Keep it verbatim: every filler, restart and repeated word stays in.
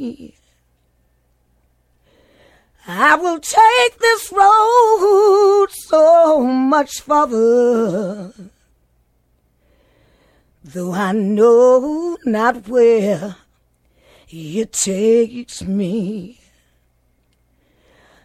I will take this road so much farther, though I know not where it takes me.